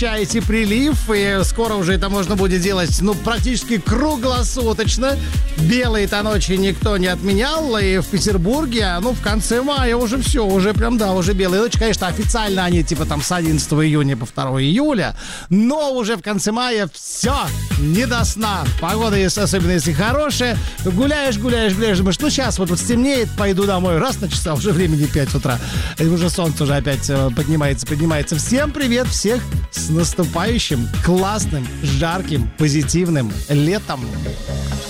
ощущаете прилив, и скоро уже это можно будет делать, практически круглосуточно. Белые-то ночи никто не отменял, и в Петербурге, в конце мая уже все, уже уже белые ночи. Конечно, официально они с 11 июня по 2 июля, но уже в конце мая все, не до сна. Погода, особенно если хорошая, гуляешь, думаешь, сейчас вот стемнеет, пойду домой. Раз на часах, уже времени 5 утра, и уже солнце уже опять поднимается. Всем привет, всех с наступающим, классным, жарким, позитивным летом.